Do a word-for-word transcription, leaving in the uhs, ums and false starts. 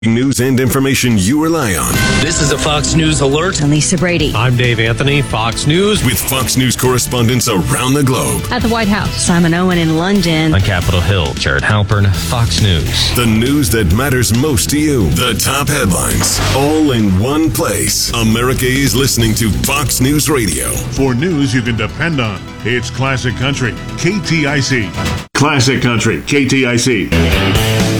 News and information you rely on. This is a Fox News alert. I'm Lisa Brady. I'm Dave Anthony, Fox News. With Fox News correspondents around the globe. At the White House, Simon Owen in London. On Capitol Hill, Jared Halpern, Fox News. The news that matters most to you. The top headlines. All in one place. America is listening to Fox News Radio. For news you can depend on, it's Classic Country, K T I C. Classic Country, K T I C.